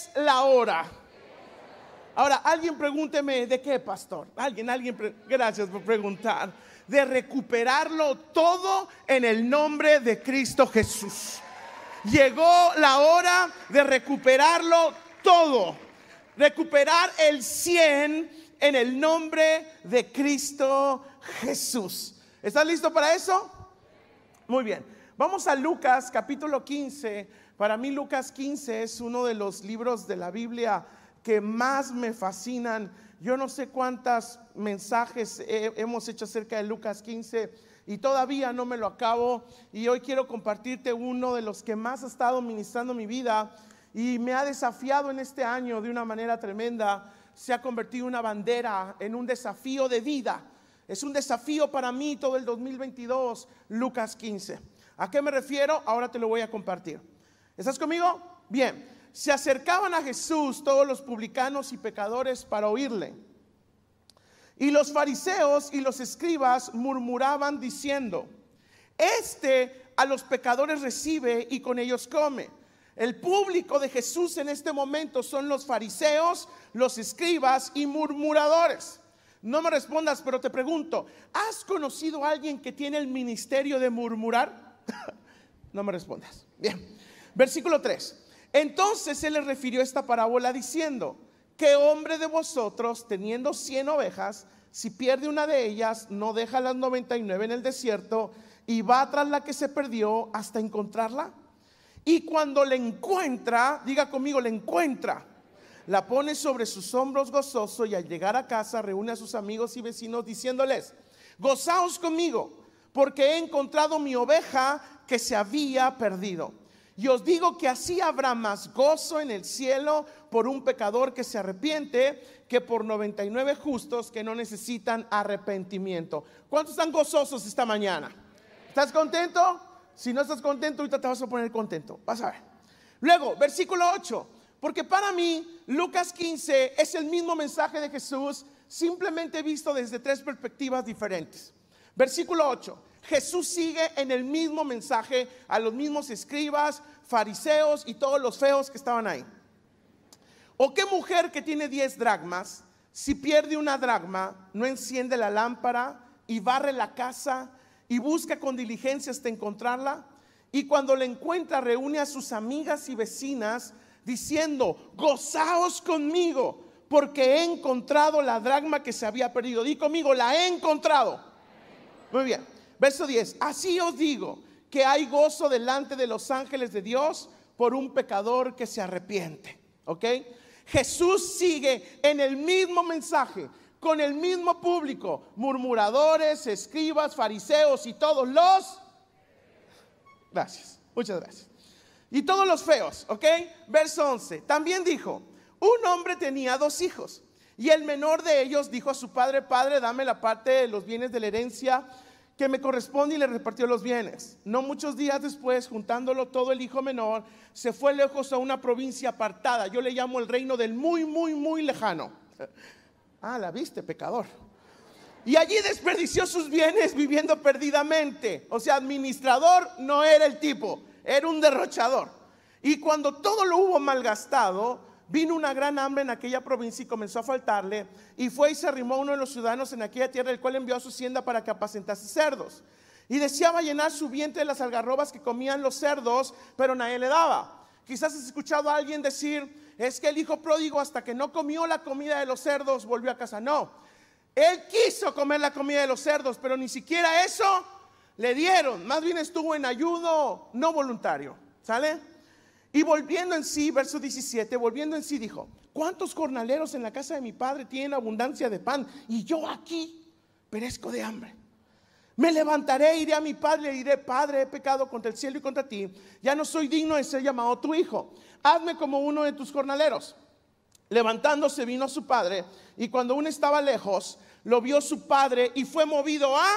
la hora. Ahora, alguien pregúnteme, ¿de qué, pastor? Gracias por preguntar. De recuperarlo todo en el nombre de Cristo Jesús. Llegó la hora de recuperarlo todo. Recuperar el 100 en el nombre de Cristo Jesús. ¿Estás listo para eso? Muy bien. Vamos a Lucas capítulo 15. Para mí Lucas 15 es uno de los libros de la Biblia que más me fascinan. Yo no sé cuántos mensajes hemos hecho acerca de Lucas 15 y todavía no me lo acabo. Y hoy quiero compartirte uno de los que más ha estado ministrando mi vida y me ha desafiado en este año de una manera tremenda. Se ha convertido en una bandera, en un desafío de vida. Es un desafío para mí todo el 2022, Lucas 15. ¿A qué me refiero? Ahora te lo voy a compartir. ¿Estás conmigo? Bien. Se acercaban a Jesús todos los publicanos y pecadores para oírle. Y los fariseos y los escribas murmuraban diciendo: Este a los pecadores recibe y con ellos come. El público de Jesús en este momento son los fariseos, los escribas y murmuradores. No me respondas, pero te pregunto, ¿has conocido a alguien que tiene el ministerio de murmurar? No me respondas. Bien, versículo 3. Entonces él les refirió esta parábola diciendo: ¿Qué hombre de vosotros, teniendo 100 ovejas, si pierde una de ellas, no deja las 99 en el desierto y va tras la que se perdió hasta encontrarla? Y cuando la encuentra, diga conmigo, la encuentra, la pone sobre sus hombros gozoso, y al llegar a casa reúne a sus amigos y vecinos diciéndoles: Gozaos conmigo, porque he encontrado mi oveja que se había perdido. Y os digo que así habrá más gozo en el cielo por un pecador que se arrepiente que por 99 justos que no necesitan arrepentimiento. ¿Cuántos están gozosos esta mañana? ¿Estás contento? Si no estás contento, ahorita te vas a poner contento. Vas a ver. Luego, versículo 8. Porque para mí, Lucas 15 es el mismo mensaje de Jesús, simplemente visto desde 3 perspectivas diferentes. Versículo 8. Jesús sigue en el mismo mensaje a los mismos escribas, fariseos y todos los feos que estaban ahí. ¿O qué mujer que tiene 10 dracmas, si pierde una dracma, no enciende la lámpara y barre la casa y busca con diligencia hasta encontrarla? Y cuando la encuentra, reúne a sus amigas y vecinas diciendo: Gozaos conmigo, porque he encontrado la dracma que se había perdido. Di conmigo: la he encontrado. Muy bien. Verso 10. Así os digo que hay gozo delante de los ángeles de Dios por un pecador que se arrepiente. ¿Ok? Jesús sigue en el mismo mensaje, con el mismo público, murmuradores, escribas, fariseos y todos los... Gracias, muchas gracias. Y todos los feos, ¿ok? Verso 11. También dijo: un hombre tenía 2 hijos, y el menor de ellos dijo a su padre: Padre, dame la parte de los bienes de la herencia que me corresponde, y le repartió los bienes. No muchos días después, juntándolo todo, el hijo menor se fue lejos a una provincia apartada. Yo le llamo el reino del muy, muy, muy lejano. Ah, la viste, pecador. Y allí desperdició sus bienes viviendo perdidamente. O sea, administrador no era el tipo, era un derrochador. Y cuando todo lo hubo malgastado, vino una gran hambre en aquella provincia y comenzó a faltarle, y fue y se arrimó a uno de los ciudadanos en aquella tierra, el cual envió a su hacienda para que apacentase cerdos. Y deseaba llenar su vientre de las algarrobas que comían los cerdos, pero nadie le daba. Quizás has escuchado a alguien decir: es que el hijo pródigo, hasta que no comió la comida de los cerdos, volvió a casa. No, él quiso comer la comida de los cerdos, pero ni siquiera eso le dieron. Más bien estuvo en ayuno no voluntario. ¿Sale? Y volviendo en sí, verso 17, volviendo en sí dijo: ¿cuántos jornaleros en la casa de mi padre tienen abundancia de pan, y yo aquí perezco de hambre? Me levantaré, iré a mi padre y le diré: Padre, he pecado contra el cielo y contra ti, ya no soy digno de ser llamado tu hijo, hazme como uno de tus jornaleros. Levantándose vino a su padre, y cuando aún estaba lejos, lo vio su padre y fue movido a...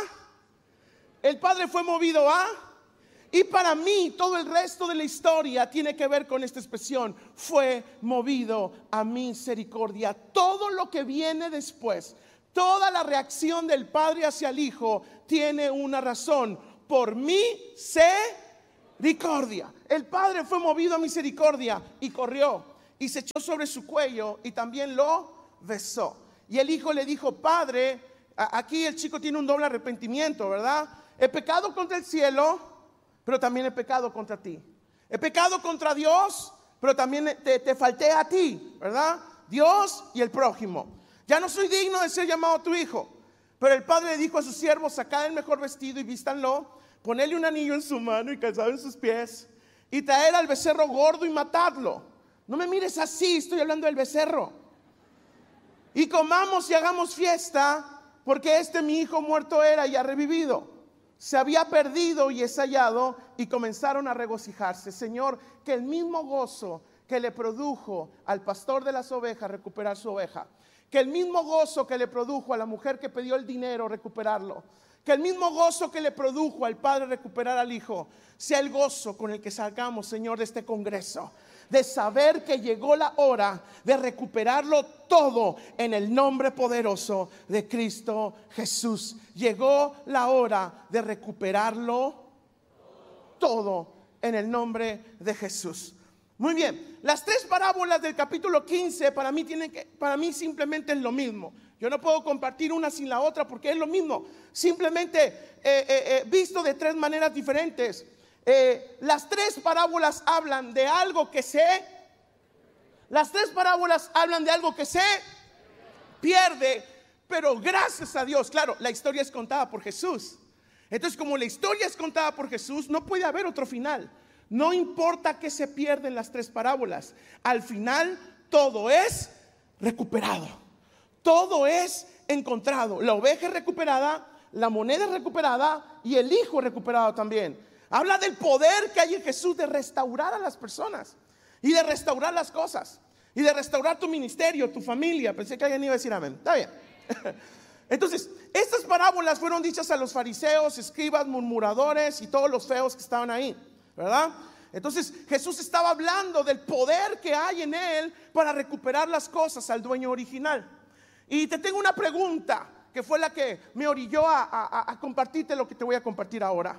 El padre fue movido a... Y para mí todo el resto de la historia tiene que ver con esta expresión: fue movido a misericordia. Todo lo que viene después, toda la reacción del padre hacia el hijo tiene una razón: por misericordia. El padre fue movido a misericordia y corrió y se echó sobre su cuello y también lo besó. Y el hijo le dijo: Padre, aquí el chico tiene un doble arrepentimiento, ¿verdad? He pecado contra el cielo, pero también he pecado contra ti. He pecado contra Dios, pero también te falté a ti, ¿verdad? Dios y el prójimo. Ya no soy digno de ser llamado tu hijo. Pero el padre le dijo a sus siervos: sacad el mejor vestido y vístanlo, ponedle un anillo en su mano y calzado en sus pies, y traer al becerro gordo y matadlo. No me mires así, estoy hablando del becerro. Y comamos y hagamos fiesta, porque mi hijo muerto era y ha revivido. Se había perdido y es hallado. Y comenzaron a regocijarse. Señor, que el mismo gozo que le produjo al pastor de las ovejas recuperar su oveja, que el mismo gozo que le produjo a la mujer que pidió el dinero recuperarlo, que el mismo gozo que le produjo al padre recuperar al hijo, sea el gozo con el que salgamos, Señor, de este congreso, de saber que llegó la hora de recuperarlo todo en el nombre poderoso de Cristo Jesús. Llegó la hora de recuperarlo todo en el nombre de Jesús. Muy bien, las tres parábolas del capítulo 15 para mí simplemente es lo mismo. Yo no puedo compartir una sin la otra porque es lo mismo, simplemente visto de tres maneras diferentes. Las tres parábolas hablan de algo que se pierde, pero gracias a Dios, claro, la historia es contada por Jesús. Entonces, como la historia es contada por Jesús, no puede haber otro final. No importa que se pierden las tres parábolas, al final todo es recuperado, todo es encontrado. La oveja es recuperada, la moneda es recuperada y el hijo es recuperado también. Habla del poder que hay en Jesús de restaurar a las personas y de restaurar las cosas y de restaurar tu ministerio, tu familia. Pensé que alguien iba a decir amén. Está bien. Entonces, estas parábolas fueron dichas a los fariseos, escribas, murmuradores y todos los feos que estaban ahí, ¿verdad? Entonces Jesús estaba hablando del poder que hay en él para recuperar las cosas al dueño original. Y te tengo una pregunta que fue la que me orilló a compartirte lo que te voy a compartir ahora.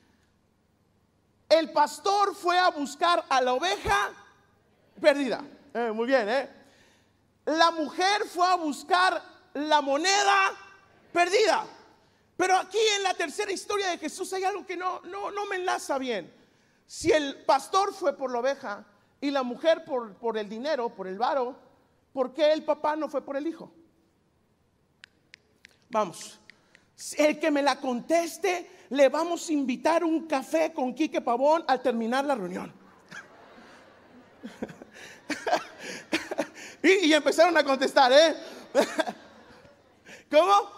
El pastor fue a buscar a la oveja perdida. Muy bien, La mujer fue a buscar la moneda perdida. Pero aquí en la tercera historia de Jesús hay algo que no me enlaza bien. Si el pastor fue por la oveja y la mujer por el dinero, por el varo, ¿por qué el papá no fue por el hijo? Vamos, el que me la conteste, le vamos a invitar un café con Quique Pavón al terminar la reunión. y empezaron a contestar, ¿Cómo?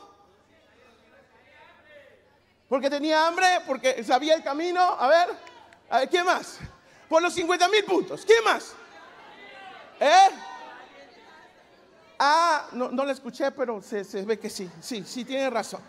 Porque tenía hambre, porque sabía el camino. A ver, ¿quién más? Por los 50,000 puntos. ¿Quién más? No la escuché, pero se ve que sí. Sí, tiene razón.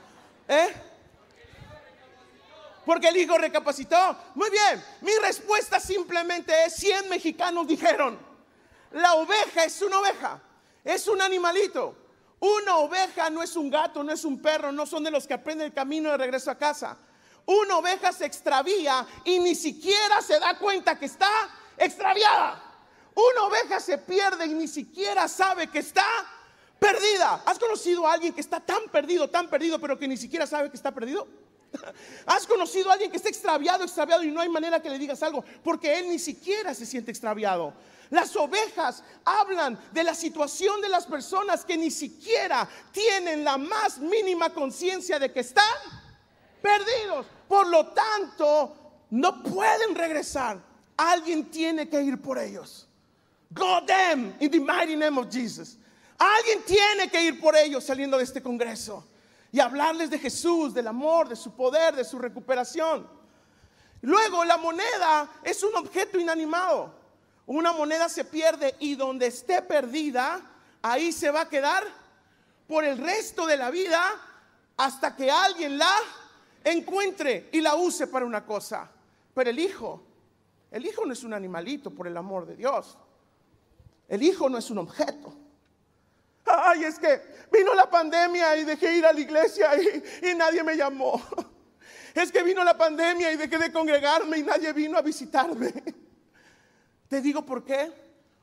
Porque el hijo recapacitó. Muy bien, mi respuesta simplemente es: 100 mexicanos dijeron: la oveja es una oveja, es un animalito. Una oveja no es un gato, no es un perro, no son de los que aprenden el camino de regreso a casa. Una oveja se extravía y ni siquiera se da cuenta que está extraviada. Una oveja se pierde y ni siquiera sabe que está perdida. ¿Has conocido a alguien que está tan perdido, pero que ni siquiera sabe que está perdido? ¿Has conocido a alguien que está extraviado y no hay manera que le digas algo? Porque él ni siquiera se siente extraviado. Las ovejas hablan de la situación de las personas que ni siquiera tienen la más mínima conciencia de que están perdidos. Por lo tanto, no pueden regresar. Alguien tiene que ir por ellos. Go them in the mighty name of Jesus. Alguien tiene que ir por ellos saliendo de este congreso y hablarles de Jesús, del amor, de su poder, de su recuperación. Luego, la moneda es un objeto inanimado. Una moneda se pierde y donde esté perdida, ahí se va a quedar por el resto de la vida hasta que alguien la encuentre y la use para una cosa. Pero el hijo no es un animalito, por el amor de Dios. El hijo no es un objeto. Ay, es que vino la pandemia y dejé ir a la iglesia y nadie me llamó. Es que vino la pandemia y dejé de congregarme y nadie vino a visitarme. Te digo por qué.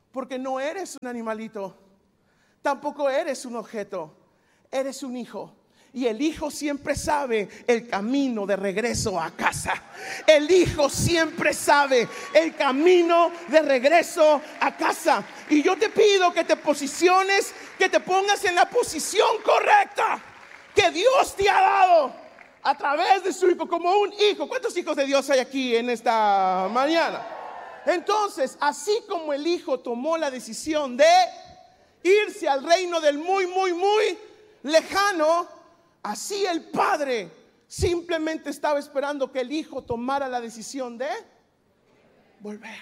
Porque no eres un animalito, tampoco eres un objeto, eres un hijo. Y el hijo siempre sabe el camino de regreso a casa. El hijo siempre sabe el camino de regreso a casa. Y yo te pido que te posiciones, que te pongas en la posición correcta que Dios te ha dado a través de su hijo, como un hijo. ¿Cuántos hijos de Dios hay aquí en esta mañana? Entonces, así como el hijo tomó la decisión de irse al reino del muy lejano, así el padre simplemente estaba esperando que el hijo tomara la decisión de volver.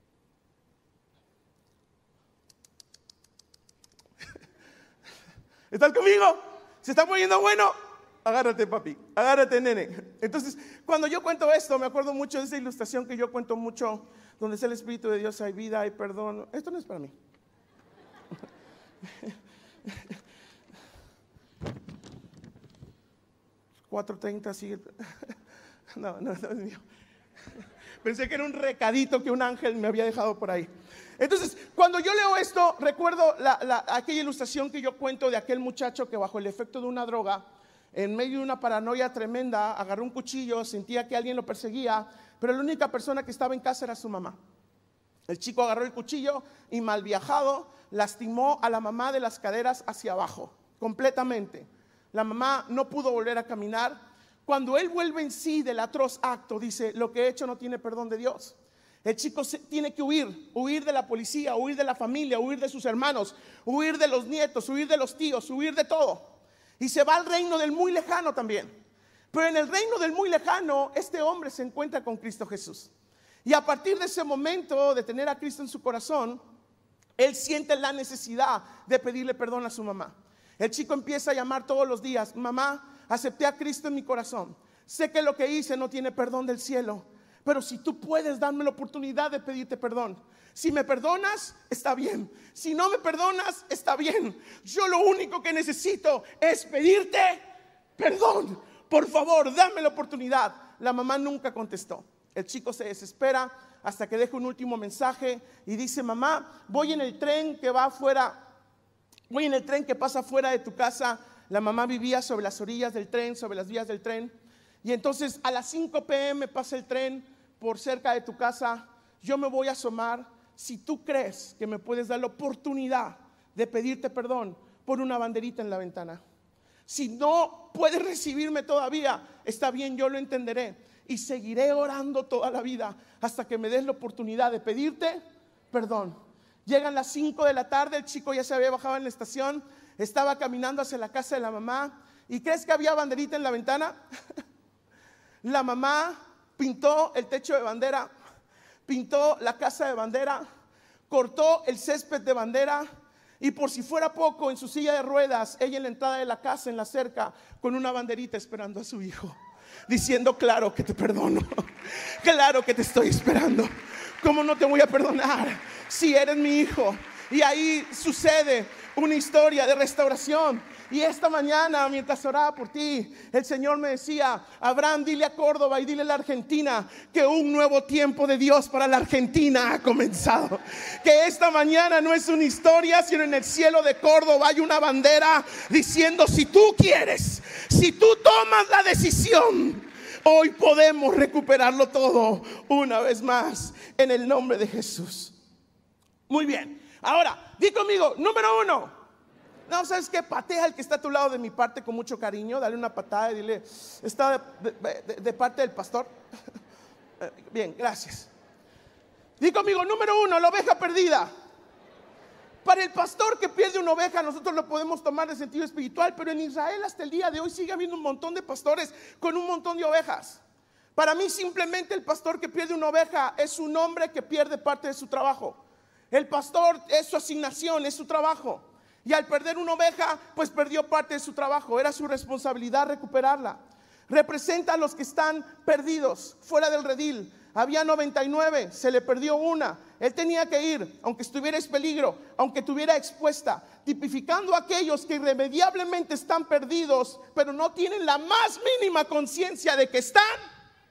¿Estás conmigo? ¿Se está poniendo bueno? Agárrate, papi, agárrate, nene. Entonces, cuando yo cuento esto, me acuerdo mucho de esa ilustración que yo cuento mucho, donde es el Espíritu de Dios, hay vida, hay perdón. Esto no es para mí. 4:30 sigue. No es mío. Pensé que era un recadito que un ángel me había dejado por ahí. Entonces, cuando yo leo esto, recuerdo aquella ilustración que yo cuento de aquel muchacho que bajo el efecto de una droga, en medio de una paranoia tremenda, agarró un cuchillo, sentía que alguien lo perseguía, pero la única persona que estaba en casa era su mamá. El chico agarró el cuchillo y, mal viajado, lastimó a la mamá de las caderas hacia abajo, completamente. La mamá no pudo volver a caminar. Cuando él vuelve en sí del atroz acto, dice: lo que he hecho no tiene perdón de Dios. El chico tiene que huir de la policía, huir de la familia, huir de sus hermanos, huir de los nietos, huir de los tíos, huir de todo. Y se va al reino del muy lejano también. Pero en el reino del muy lejano, este hombre se encuentra con Cristo Jesús. Y a partir de ese momento de tener a Cristo en su corazón, él siente la necesidad de pedirle perdón a su mamá. El chico empieza a llamar todos los días: mamá, acepté a Cristo en mi corazón. Sé que lo que hice no tiene perdón del cielo, pero si tú puedes darme la oportunidad de pedirte perdón. Si me perdonas, está bien. Si no me perdonas, está bien. Yo lo único que necesito es pedirte perdón. Por favor, dame la oportunidad. La mamá nunca contestó. El chico se desespera hasta que deja un último mensaje y dice: mamá, voy en el tren que va afuera. Voy en el tren que pasa fuera de tu casa. La mamá vivía sobre las orillas del tren, sobre las vías del tren. Y entonces a las 5 p.m. pasa el tren por cerca de tu casa. Yo me voy a asomar. Si tú crees que me puedes dar la oportunidad de pedirte perdón, pon una banderita en la ventana. Si no puedes recibirme todavía, está bien, yo lo entenderé. Y seguiré orando toda la vida hasta que me des la oportunidad de pedirte perdón. Llegan las 5 de la tarde, el chico ya se había bajado en la estación, estaba caminando hacia la casa de la mamá. ¿Y crees que había banderita en la ventana? La mamá pintó el techo de bandera, pintó la casa de bandera, cortó el césped de bandera. Y por si fuera poco, en su silla de ruedas, ella en la entrada de la casa, en la cerca, con una banderita esperando a su hijo, diciendo: claro que te perdono, claro que te estoy esperando. ¿Cómo no te voy a perdonar si eres mi hijo? Y ahí sucede una historia de restauración. Y esta mañana, mientras oraba por ti, el Señor me decía: Abraham, dile a Córdoba y dile a la Argentina que un nuevo tiempo de Dios para la Argentina ha comenzado. Que esta mañana no es una historia, sino en el cielo de Córdoba hay una bandera diciendo: si tú quieres, si tú tomas la decisión, hoy podemos recuperarlo todo una vez más en el nombre de Jesús. Muy bien, ahora di conmigo: número 1. No, ¿sabes qué? Patea al que está a tu lado de mi parte con mucho cariño. Dale una patada y dile: está de parte del pastor. Bien, gracias. Di conmigo: número 1, la oveja perdida. Para el pastor que pierde una oveja, nosotros lo podemos tomar de sentido espiritual, pero en Israel hasta el día de hoy sigue habiendo un montón de pastores con un montón de ovejas. Para mí, simplemente el pastor que pierde una oveja es un hombre que pierde parte de su trabajo. El pastor es su asignación, es su trabajo. Y al perder una oveja, pues perdió parte de su trabajo. Era su responsabilidad recuperarla. Representa a los que están perdidos, fuera del redil. Había 99, se le perdió una. Él tenía que ir, aunque estuviera en peligro, aunque estuviera expuesta, tipificando a aquellos que irremediablemente están perdidos, pero no tienen la más mínima conciencia de que están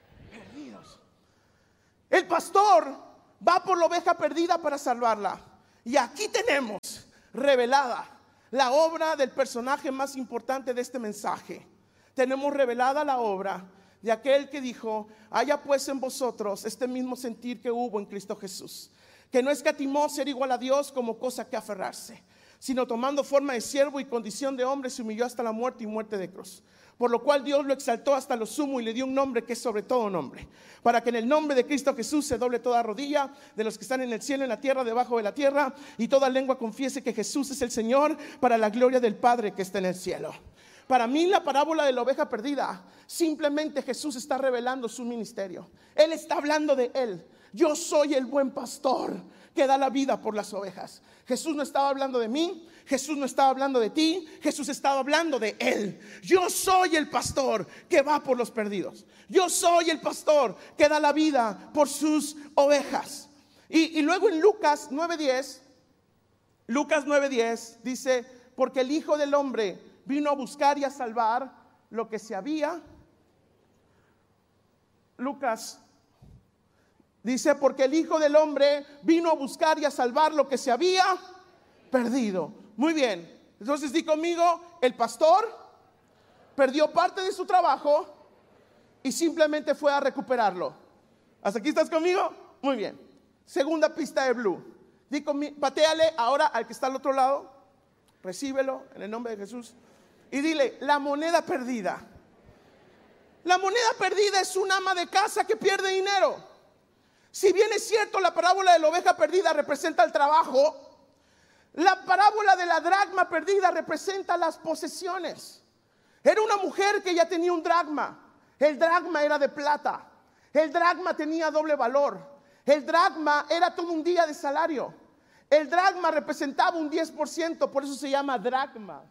perdidos. El pastor va por la oveja perdida para salvarla. Y aquí tenemos revelada la obra del personaje más importante de este mensaje. Tenemos revelada la obra de aquel que dijo: haya pues en vosotros este mismo sentir que hubo en Cristo Jesús, que no escatimó ser igual a Dios como cosa que aferrarse, sino tomando forma de siervo y condición de hombre, se humilló hasta la muerte y muerte de cruz. Por lo cual Dios lo exaltó hasta lo sumo y le dio un nombre que es sobre todo nombre, para que en el nombre de Cristo Jesús se doble toda rodilla de los que están en el cielo, en la tierra, debajo de la tierra, y toda lengua confiese que Jesús es el Señor, para la gloria del Padre que está en el cielo. Para mí, la parábola de la oveja perdida, simplemente Jesús está revelando su ministerio. Él está hablando de Él. Yo soy el buen pastor que da la vida por las ovejas. Jesús no estaba hablando de mí, Jesús no estaba hablando de ti, Jesús estaba hablando de Él. Yo soy el pastor que va por los perdidos. Yo soy el pastor que da la vida por sus ovejas. Y luego en Lucas 9:10 dice: porque el Hijo del Hombre vino a buscar y a salvar lo que se había. Lucas dice: porque el Hijo del Hombre vino a buscar y a salvar lo que se había perdido. Muy bien, entonces di conmigo: el pastor perdió parte de su trabajo y simplemente fue a recuperarlo. ¿Hasta aquí estás conmigo? Muy bien. Segunda pista de Blue. Di conmigo, patéale ahora al que está al otro lado, recíbelo en el nombre de Jesús y dile: la moneda perdida. La moneda perdida es un ama de casa que pierde dinero. Si bien es cierto, la parábola de la oveja perdida representa el trabajo, la parábola de la dracma perdida representa las posesiones. Era una mujer que ya tenía un dracma. El dracma era de plata. El dracma tenía doble valor. El dracma era todo un día de salario. El dracma representaba un 10%, por eso se llama dracma.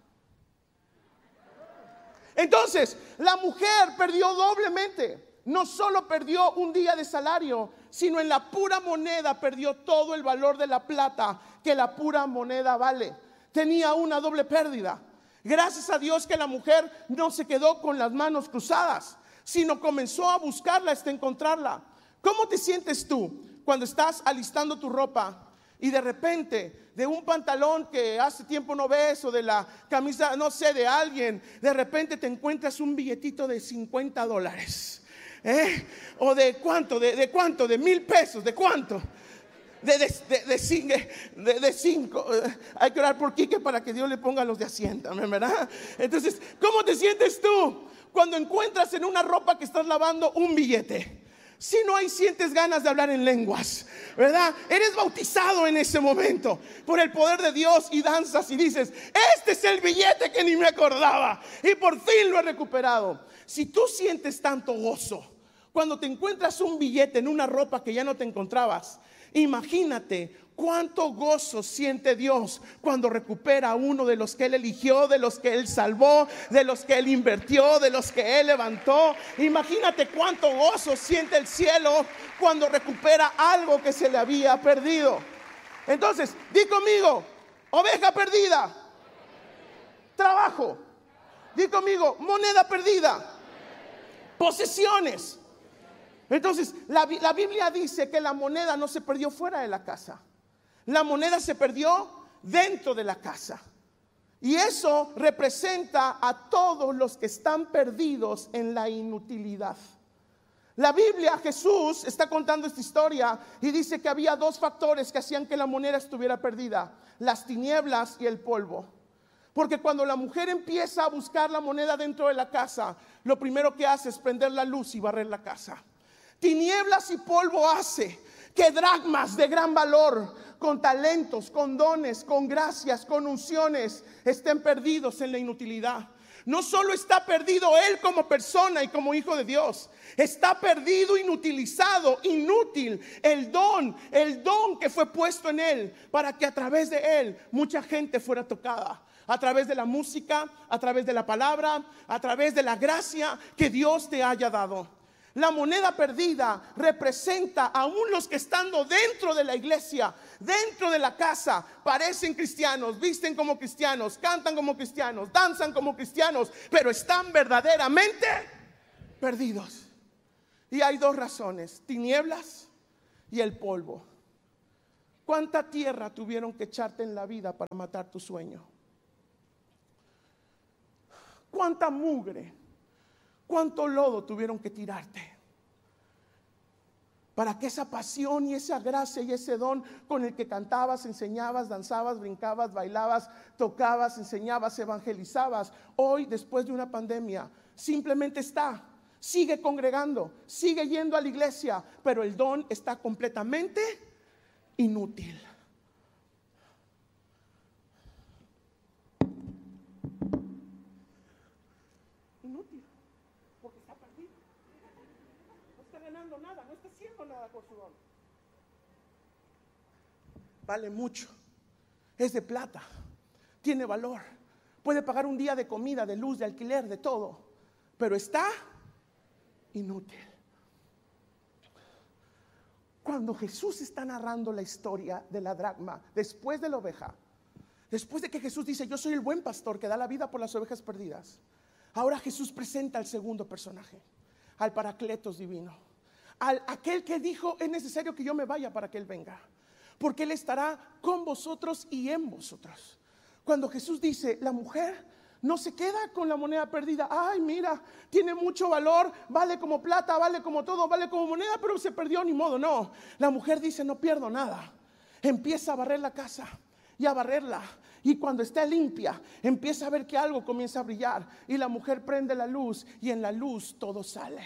Entonces, la mujer perdió doblemente. No solo perdió un día de salario, sino en la pura moneda perdió todo el valor de la plata que la pura moneda vale. Tenía una doble pérdida. Gracias a Dios que la mujer no se quedó con las manos cruzadas, sino comenzó a buscarla hasta encontrarla. ¿Cómo te sientes tú cuando estás alistando tu ropa y de repente de un pantalón que hace tiempo no ves, o de la camisa, no sé, de alguien, de repente te encuentras un billetito de $50? ¿O de cuánto? ¿De cuánto? ¿De $1,000? ¿De cuánto? De 5. Hay que orar por Quique para que Dios le ponga los de Hacienda, ¿verdad? Entonces, ¿cómo te sientes tú cuando encuentras en una ropa que estás lavando un billete? Si no hay, sientes ganas de hablar en lenguas, ¿verdad? Eres bautizado en ese momento por el poder de Dios y danzas y dices: este es el billete que ni me acordaba y por fin lo he recuperado. Si tú sientes tanto gozo cuando te encuentras un billete en una ropa que ya no te encontrabas, imagínate cuánto gozo siente Dios cuando recupera a uno de los que Él eligió, de los que Él salvó, de los que Él invirtió, de los que Él levantó. Imagínate cuánto gozo siente el cielo cuando recupera algo que se le había perdido. Entonces, di conmigo: oveja perdida, trabajo. Di conmigo: moneda perdida, posesiones. Entonces, la Biblia dice que la moneda no se perdió fuera de la casa. La moneda se perdió dentro de la casa. Y eso representa a todos los que están perdidos en la inutilidad. La Biblia, Jesús está contando esta historia y dice que había dos factores que hacían que la moneda estuviera perdida: las tinieblas y el polvo. Porque cuando la mujer empieza a buscar la moneda dentro de la casa, lo primero que hace es prender la luz y barrer la casa. Tinieblas y polvo hace que dracmas de gran valor, con talentos, con dones, con gracias, con unciones, estén perdidos en la inutilidad. No solo está perdido él como persona y como hijo de Dios, está perdido, inutilizado, inútil el don que fue puesto en él para que a través de él mucha gente fuera tocada. A través de la música, a través de la palabra, a través de la gracia que Dios te haya dado. La moneda perdida representa aún los que estando dentro de la iglesia, dentro de la casa, parecen cristianos, visten como cristianos, cantan como cristianos, danzan como cristianos, pero están verdaderamente perdidos. Y hay dos razones: tinieblas y el polvo. ¿Cuánta tierra tuvieron que echarte en la vida para matar tu sueño? ¿Cuánta mugre? ¿Cuánto lodo tuvieron que tirarte para que esa pasión y esa gracia y ese don con el que cantabas, enseñabas, danzabas, brincabas, bailabas, tocabas, enseñabas, evangelizabas, hoy después de una pandemia simplemente está? Sigue congregando, sigue yendo a la iglesia, pero el don está completamente inútil. Inútil, porque está perdido. No está ganando nada, no está haciendo nada con su don. Vale mucho, es de plata, tiene valor, puede pagar un día de comida, de luz, de alquiler, de todo, pero está inútil. Cuando Jesús está narrando la historia de la dracma, después de la oveja, después de que Jesús dice: yo soy el buen pastor que da la vida por las ovejas perdidas, ahora Jesús presenta al segundo personaje, al Paracletos divino, al aquel que dijo: es necesario que yo me vaya para que Él venga, porque Él estará con vosotros y en vosotros. Cuando Jesús dice: la mujer no se queda con la moneda perdida. Ay, mira, tiene mucho valor, vale como plata, vale como todo, vale como moneda, pero se perdió, ni modo. No, la mujer dice: no pierdo nada. Empieza a barrer la casa y a barrerla, y cuando está limpia empieza a ver que algo comienza a brillar, y la mujer prende la luz, y en la luz todo sale.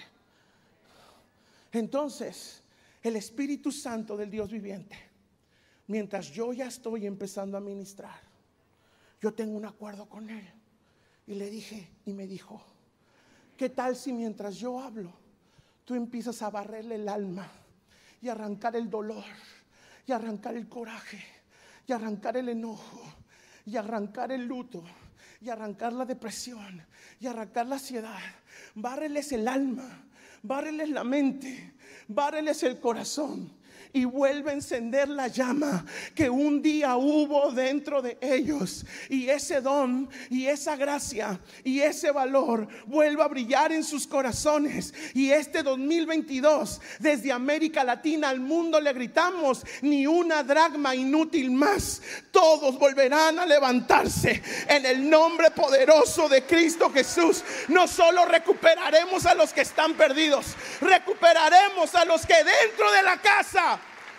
Entonces el Espíritu Santo del Dios viviente, mientras yo ya estoy empezando a ministrar, yo tengo un acuerdo con Él. Y le dije, y me dijo: ¿qué tal si mientras yo hablo, tú empiezas a barrerle el alma y arrancar el dolor, y arrancar el coraje, y arrancar el enojo, y arrancar el luto, y arrancar la depresión, y arrancar la ansiedad? Bárreles el alma, bárreles la mente, bárreles el corazón, y vuelve a encender la llama que un día hubo dentro de ellos, y ese don y esa gracia y ese valor vuelve a brillar en sus corazones. Y este 2022, desde América Latina al mundo, le gritamos: ni una dracma inútil más. Todos volverán a levantarse en el nombre poderoso de Cristo Jesús. No solo recuperaremos a los que están perdidos, recuperaremos a los que dentro de la casa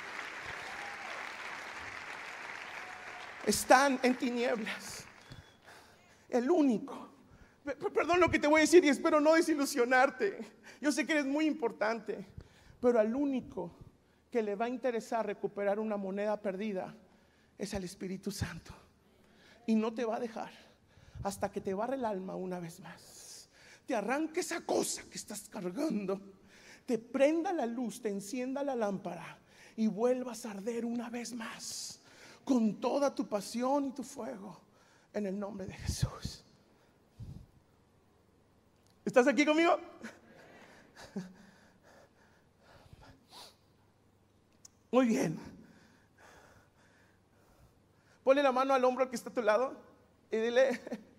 están en tinieblas. El único, perdón lo que te voy a decir y espero no desilusionarte, yo sé que eres muy importante, pero al único que le va a interesar recuperar una moneda perdida es al Espíritu Santo. Y no te va a dejar hasta que te barre el alma una vez más, te arranque esa cosa que estás cargando, te prenda la luz, te encienda la lámpara y vuelvas a arder una vez más con toda tu pasión y tu fuego, en el nombre de Jesús. ¿Estás aquí conmigo? Muy bien. Ponle la mano al hombro que está a tu lado y dile: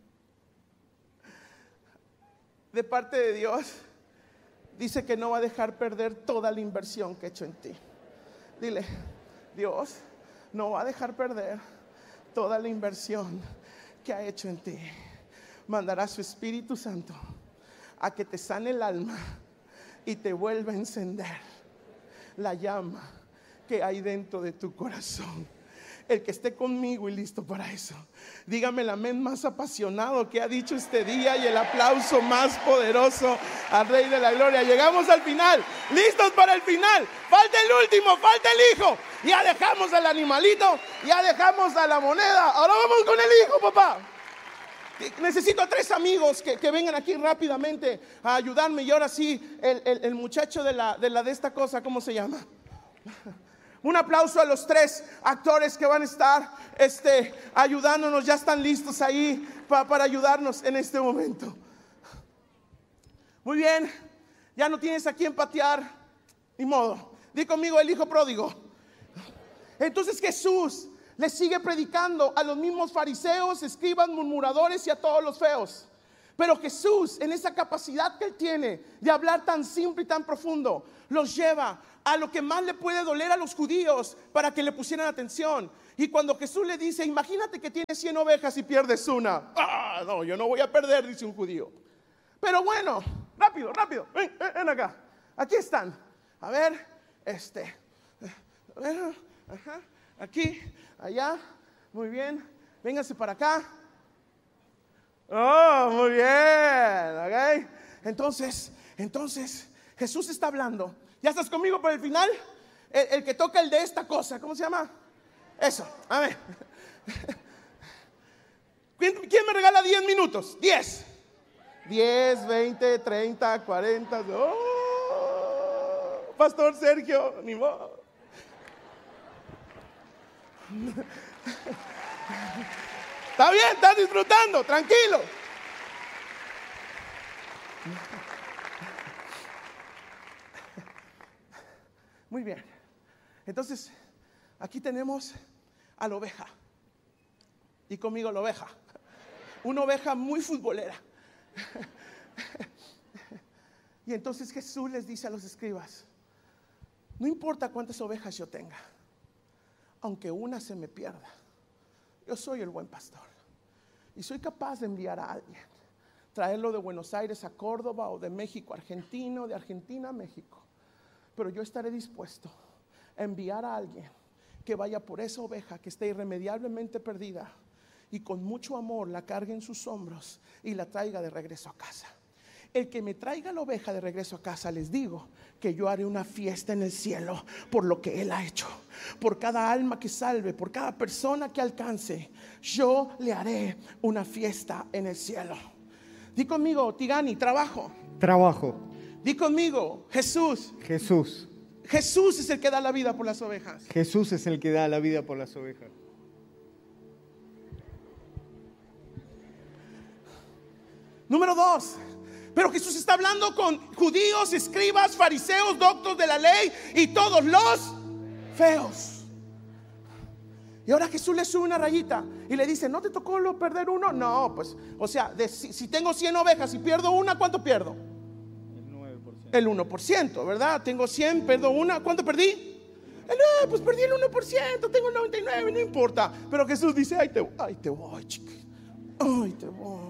de parte de Dios, dice que no va a dejar perder toda la inversión que he hecho en ti. Dile: Dios no va a dejar perder toda la inversión que ha hecho en ti. Mandará su Espíritu Santo a que te sane el alma y te vuelva a encender la llama que hay dentro de tu corazón. El que esté conmigo y listo para eso, dígame el amén más apasionado que ha dicho este día, y el aplauso más poderoso al Rey de la Gloria. Llegamos al final, listos para el final. Falta el último, falta el hijo. Ya dejamos al animalito, ya dejamos a la moneda. Ahora vamos con el hijo, papá. Necesito a 3 amigos que vengan aquí rápidamente a ayudarme. Y ahora sí, el muchacho de esta cosa, ¿cómo se llama? Un aplauso a los 3 actores que van a estar ayudándonos. Ya están listos ahí para ayudarnos en este momento. Muy bien, ya no tienes a quién patear, ni modo. Di conmigo: el hijo pródigo. Entonces Jesús le sigue predicando a los mismos fariseos, escribas, murmuradores y a todos los feos. Pero Jesús, en esa capacidad que Él tiene de hablar tan simple y tan profundo, los lleva a lo que más le puede doler a los judíos para que le pusieran atención. Y cuando Jesús le dice, imagínate que tienes 100 ovejas y pierdes una. No, yo no voy a perder, dice un judío. Pero bueno, rápido, ven acá. Aquí están. A ver, ajá, aquí, allá, muy bien. Vénganse para acá. Oh, muy bien, ¿ok? Entonces, Jesús está hablando. ¿Ya estás conmigo por el final? El que toca el de esta cosa, ¿cómo se llama? Eso, a ver. ¿Quién me regala 10 minutos? 10, 20, 30, 40. Oh, Pastor Sergio, ni modo. Está bien, estás disfrutando, tranquilo. Muy bien. Entonces, aquí tenemos a la oveja. Y conmigo la oveja. Una oveja muy futbolera. Y entonces Jesús les dice a los escribas: no importa cuántas ovejas yo tenga, aunque una se me pierda, yo soy el buen pastor y soy capaz de enviar a alguien, traerlo de Buenos Aires a Córdoba, o de México a Argentina, o de Argentina a México. Pero yo estaré dispuesto a enviar a alguien que vaya por esa oveja que está irremediablemente perdida, y con mucho amor la cargue en sus hombros y la traiga de regreso a casa. El que me traiga la oveja de regreso a casa, les digo que yo haré una fiesta en el cielo por lo que Él ha hecho. Por cada alma que salve, por cada persona que alcance, yo le haré una fiesta en el cielo. Di conmigo, Tigani, trabajo. Di conmigo, Jesús. Jesús es el que da la vida por las ovejas. Jesús es el que da la vida por las ovejas. Número 2. Pero Jesús está hablando con judíos, escribas, fariseos, doctores de la ley y todos los feos. Y ahora Jesús le sube una rayita y le dice: ¿no te tocó perder uno? No, pues, o sea, si tengo 100 ovejas y pierdo una, ¿cuánto pierdo? El 1%, ¿verdad? Tengo 100, pierdo una, ¿cuánto perdí? Pues perdí el 1%, tengo 99, no importa. Pero Jesús dice: ay, te voy, chiquito. Ay, te voy.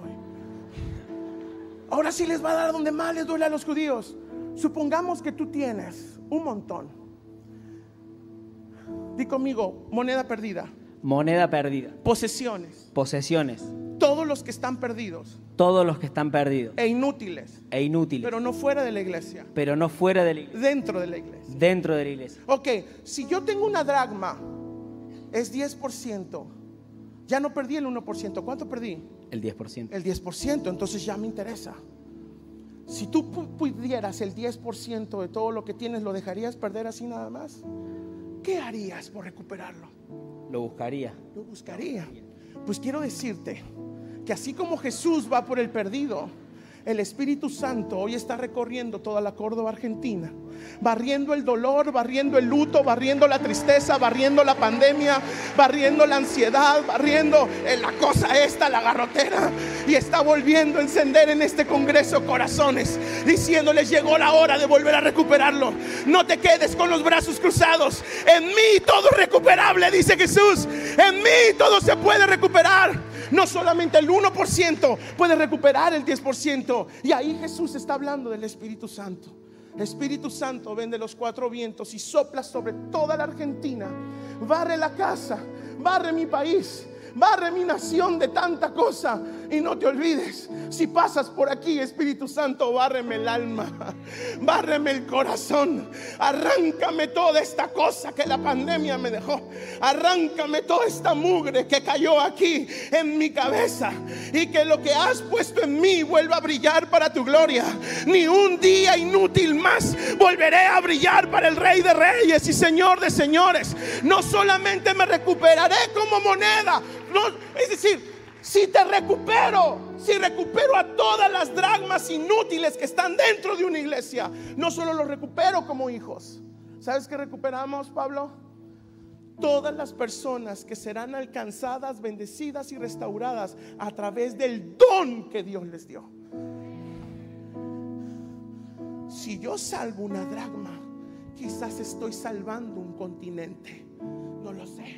Ahora sí les va a dar donde más les duele a los judíos. Supongamos que tú tienes un montón. Di conmigo, moneda perdida. Moneda perdida. Posesiones. Todos los que están perdidos. E inútiles. Pero no fuera de la iglesia. Dentro de la iglesia. Ok, si yo tengo una dracma, es 10%. Ya no perdí el 1%. ¿Cuánto perdí? El 10%. El 10%, entonces ya me interesa. Si tú pudieras el 10% de todo lo que tienes, ¿lo dejarías perder así nada más? ¿Qué harías por recuperarlo? Lo buscaría. Pues quiero decirte que así como Jesús va por el perdido, el Espíritu Santo hoy está recorriendo toda la Córdoba Argentina, barriendo el dolor, barriendo el luto, barriendo la tristeza, barriendo la pandemia, barriendo la ansiedad, barriendo la cosa esta, la garrotera, y está volviendo a encender en este congreso corazones, diciéndoles: llegó la hora de volver a recuperarlo. No te quedes con los brazos cruzados. En mí todo es recuperable, dice Jesús. En mí todo se puede recuperar. No solamente el 1% puede recuperar el 10%. Y ahí Jesús está hablando del Espíritu Santo. Espíritu Santo, ven de los 4 vientos y sopla sobre toda la Argentina. Barre la casa, barre mi país, barre mi nación de tanta cosa. Y no te olvides, si pasas por aquí, Espíritu Santo, bárreme el alma, bárreme el corazón, arráncame toda esta cosa que la pandemia me dejó, arráncame toda esta mugre que cayó aquí en mi cabeza, y que lo que has puesto en mí vuelva a brillar para tu gloria. Ni un día inútil más volveré a brillar para el Rey de Reyes y Señor de Señores. No solamente me recuperaré como moneda, no, es decir, si recupero a todas las dracmas inútiles que están dentro de una iglesia, no solo los recupero como hijos. ¿Sabes qué recuperamos, Pablo? todas las personas que serán alcanzadas, bendecidas y restauradas a través del don que Dios les dio. Si yo salvo una dracma, quizás estoy salvando un continente, no lo sé.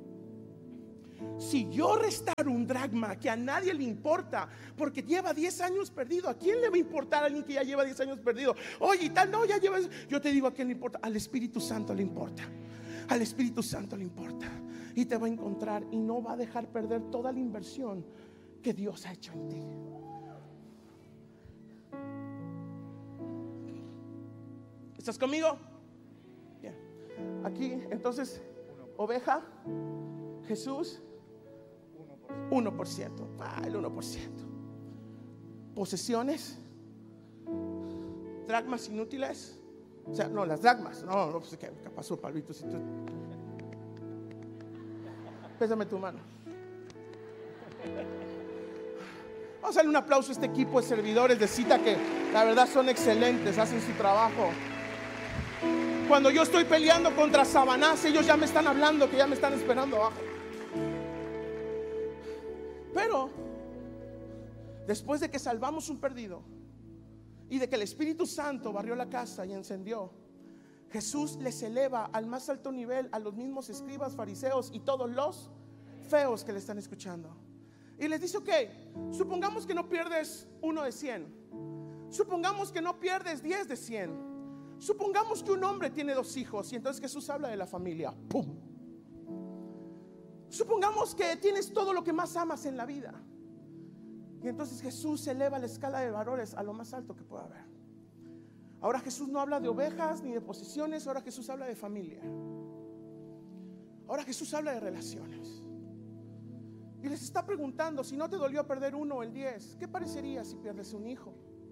Si yo restauro un dracma que a nadie le importa, porque lleva 10 años perdido, ¿a quién le va a importar a alguien que ya lleva 10 años perdido? Oye, y tal, no, ya llevas. Yo te digo, ¿a quién le importa? Al Espíritu Santo le importa. Al Espíritu Santo le importa. Y te va a encontrar y no va a dejar perder toda la inversión que Dios ha hecho en ti. ¿Estás conmigo? Bien. Aquí, entonces, oveja, Jesús, 1%. El 1%. Posesiones, dracmas inútiles. O sea, no, las dracmas. No, pues, ¿qué pasó, Pablito? Si tú... Pésame tu mano. Vamos a darle un aplauso a este equipo de servidores de cita que la verdad son excelentes, hacen su trabajo. Cuando yo estoy peleando contra Sabanás, ellos ya me están hablando, que ya me están esperando abajo. Pero después de que salvamos un perdido y de que el Espíritu Santo barrió la casa y encendió, Jesús les eleva al más alto nivel a los mismos escribas, fariseos y todos los feos que le están escuchando. Y les dice, ok, supongamos que no pierdes 1 de 100. Supongamos que no pierdes 10 de 100. Supongamos que un hombre tiene 2 hijos y entonces Jesús habla de la familia. ¡Pum! Supongamos que tienes todo lo que más amas en la vida. Y entonces Jesús eleva la escala de valores a lo más alto que pueda haber. Ahora Jesús no habla de ovejas ni de posesiones. Ahora Jesús habla de familia. Ahora Jesús habla de relaciones. Y les está preguntando, si no te dolió perder 1 o el 10, ¿qué parecería si pierdes un hijo?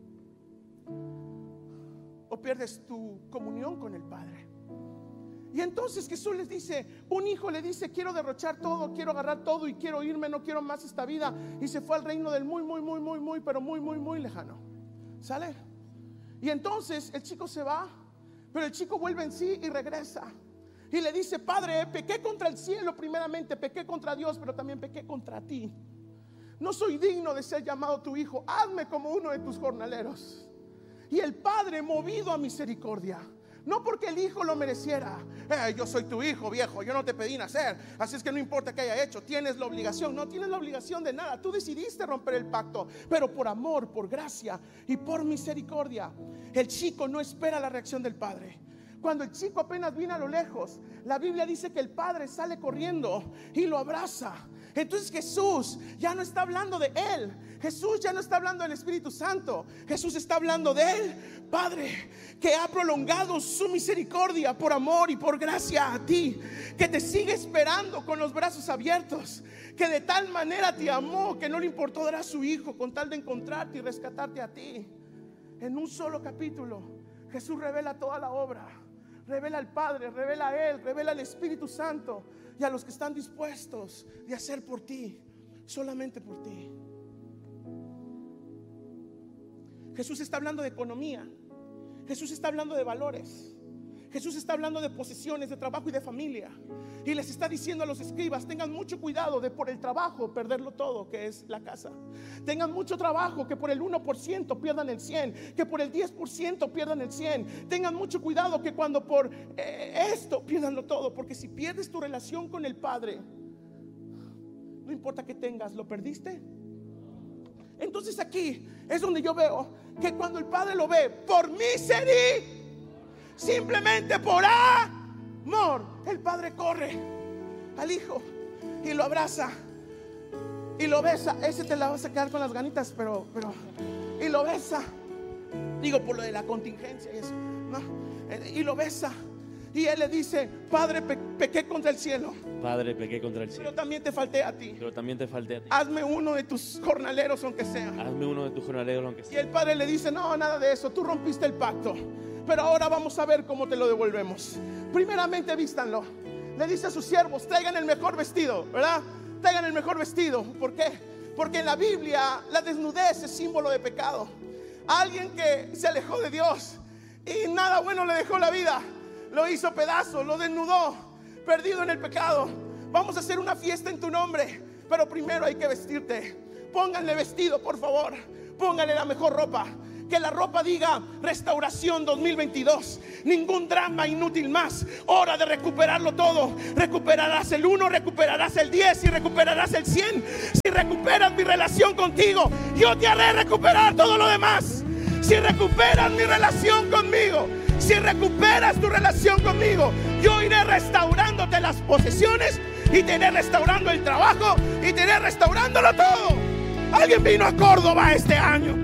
O pierdes tu comunión con el Padre. Y entonces Jesús les dice, un hijo le dice, quiero derrochar todo, quiero agarrar todo y quiero irme, no quiero más esta vida. Y se fue al reino del muy lejano. ¿Sale? Y entonces el chico se va, pero el chico vuelve en sí y regresa. Y le dice, Padre, pequé contra el cielo primeramente, pequé contra Dios, pero también pequé contra ti. No soy digno de ser llamado tu hijo, hazme como uno de tus jornaleros. Y el Padre, movido a misericordia, no porque el hijo lo mereciera, yo soy tu hijo, viejo, yo no te pedí nacer, así es que no importa qué haya hecho, tienes la obligación. No tienes la obligación de nada, tú decidiste romper el pacto, pero por amor, por gracia y por misericordia. El chico no espera la reacción del Padre. Cuando el chico apenas viene a lo lejos, la Biblia dice que el Padre sale corriendo y lo abraza. Entonces Jesús ya no está hablando de él. Jesús ya no está hablando del Espíritu Santo. Jesús está hablando del Padre, que ha prolongado su misericordia por amor y por gracia a ti, que te sigue esperando con los brazos abiertos, que de tal manera te amó que no le importó dar a su hijo con tal de encontrarte y rescatarte a ti. En un solo capítulo Jesús revela toda la obra. Revela al Padre, revela a Él, revela al Espíritu Santo y a los que están dispuestos de hacer por ti, solamente por ti. Jesús está hablando de economía. Jesús está hablando de valores. Jesús está hablando de posesiones, de trabajo y de familia. Y les está diciendo a los escribas, tengan mucho cuidado de por el trabajo perderlo todo, que es la casa. Tengan mucho trabajo, que por el 1% pierdan el 100, que por el 10% pierdan el 100. Tengan mucho cuidado que cuando por esto pierdanlo todo, porque si pierdes tu relación con el Padre, no importa que tengas, ¿lo perdiste? Entonces aquí es donde yo veo que cuando el Padre lo ve por misericordia, simplemente por amor, el Padre corre al Hijo y lo abraza y lo besa. Ese te la vas a quedar con las ganitas, pero y lo besa. Digo por lo de la contingencia y eso, ¿no? Y lo besa. Y él le dice, Padre, pequé contra el cielo. Padre, pequé contra el cielo. Pero también te falté a ti. Pero también te falté a ti. Hazme uno de tus jornaleros aunque sea. Hazme uno de tus jornaleros aunque sea. Y el Padre le dice, no, nada de eso, tú rompiste el pacto, pero ahora vamos a ver cómo te lo devolvemos. Primeramente vístanlo. Le dice a sus siervos, traigan el mejor vestido, ¿verdad? Traigan el mejor vestido. ¿Por qué? Porque en la Biblia la desnudez es símbolo de pecado. Alguien que se alejó de Dios y nada bueno le dejó la vida, lo hizo pedazos, lo desnudó. perdido en el pecado. Vamos a hacer una fiesta en tu nombre, pero primero hay que vestirte. Pónganle vestido, por favor. Pónganle la mejor ropa. Que la ropa diga Restauración 2022. Ningún drama inútil más. Hora de recuperarlo todo. Recuperarás el 1, recuperarás el 10 y recuperarás el 100. Si recuperas mi relación contigo, yo te haré recuperar todo lo demás. Si recuperas mi relación conmigo, si recuperas tu relación conmigo, yo iré restaurándote las posesiones y te iré restaurando el trabajo y te iré restaurándolo todo. Alguien vino a Córdoba este año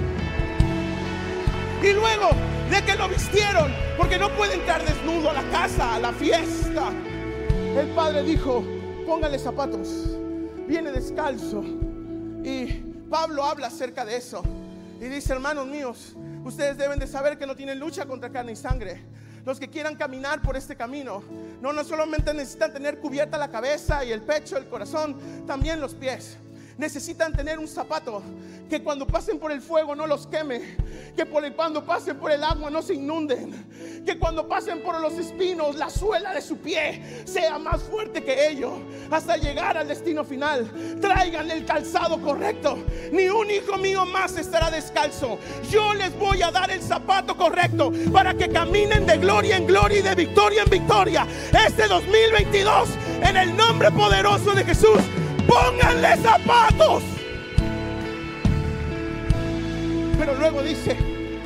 y luego de que lo vistieron, porque no puede entrar desnudo a la casa, a la fiesta, el padre dijo: póngale zapatos, viene descalzo. Y Pablo habla acerca de eso y dice: hermanos míos, ustedes deben de saber que no tienen lucha contra carne y sangre. Los que quieran caminar por este camino no solamente necesitan tener cubierta la cabeza y el pecho, el corazón, también los pies. Necesitan tener un zapato que cuando pasen por el fuego no los queme, que cuando pasen por el agua no se inunden, que cuando pasen por los espinos la suela de su pie sea más fuerte que ellos hasta llegar al destino final. Traigan el calzado correcto. Ni un hijo mío más estará descalzo. Yo les voy a dar el zapato correcto para que caminen de gloria en gloria y de victoria en victoria este 2022 en el nombre poderoso de Jesús. Pónganle zapatos. Pero luego dice: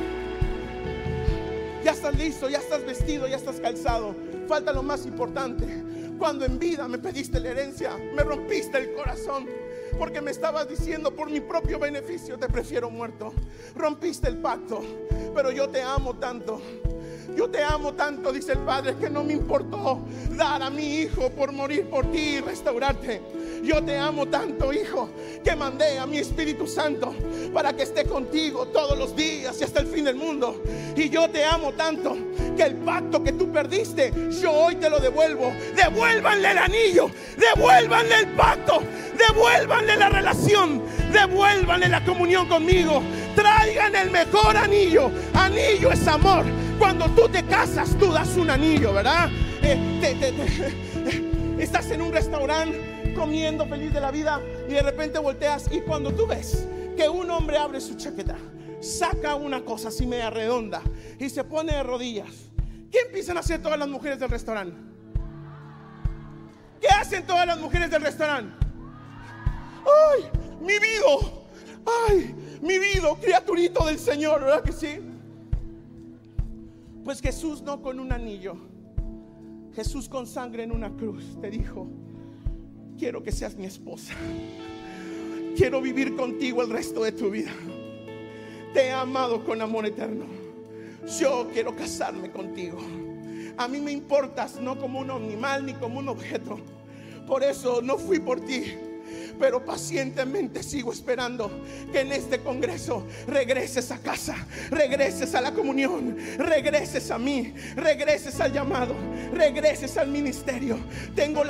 ya estás listo, ya estás vestido, ya estás calzado. Falta lo más importante. Cuando en vida me pediste la herencia, me rompiste el corazón, porque me estabas diciendo: por mi propio beneficio te prefiero muerto. Rompiste el pacto, pero yo te amo tanto. Yo te amo tanto, dice el Padre, que no me importó dar a mi hijo por morir por ti y restaurarte. Yo te amo tanto, hijo, que mandé a mi Espíritu Santo para que esté contigo todos los días y hasta el fin del mundo. Y yo te amo tanto que el pacto que tú perdiste, yo hoy te lo devuelvo. Devuélvanle el anillo, devuélvanle el pacto, devuélvanle la relación, devuélvanle la comunión conmigo. Traigan el mejor anillo. Anillo es amor. Cuando tú te casas, tú das un anillo, ¿verdad? Estás en un restaurante comiendo feliz de la vida y de repente volteas y cuando tú ves que un hombre abre su chaqueta, saca una cosa así media redonda y se pone de rodillas, ¿qué empiezan a hacer todas las mujeres del restaurante? ¿Qué hacen todas las mujeres del restaurante? ¡Ay, mi vida! ¡Ay, mi vida! Criaturito del Señor, ¿verdad que sí? Pues Jesús no con un anillo, Jesús con sangre en una cruz te dijo: quiero que seas mi esposa, quiero vivir contigo el resto de tu vida. Te he amado con amor eterno. Yo quiero casarme contigo. A mí me importas no como un animal ni como un objeto. Por eso no fui por ti, pero pacientemente sigo esperando que en este congreso regreses a casa, regreses a la comunión, regreses a mí, regreses al llamado, regreses al ministerio. Tengo la